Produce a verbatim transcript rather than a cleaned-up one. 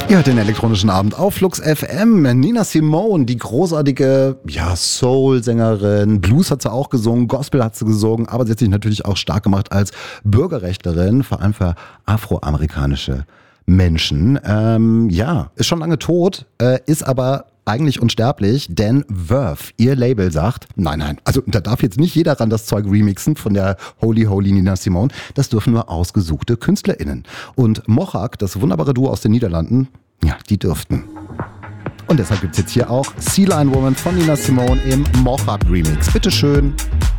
Ihr hört den elektronischen Abend auf Flux F M. Nina Simone, die großartige ja, Soul-Sängerin. Blues hat sie auch gesungen, Gospel hat sie gesungen, aber sie hat sich natürlich auch stark gemacht als Bürgerrechtlerin, vor allem für afroamerikanische Menschen. Ähm, ja, ist schon lange tot, äh, ist aber eigentlich unsterblich, denn Verve, ihr Label, sagt, nein, nein, also da darf jetzt nicht jeder ran das Zeug remixen von der Holy Holy Nina Simone, das dürfen nur ausgesuchte KünstlerInnen. Und Mohawk, das wunderbare Duo aus den Niederlanden, ja, die dürften. Und deshalb gibt's jetzt hier auch Sea Lion Woman von Nina Simone im Mohawk Remix. Bitteschön.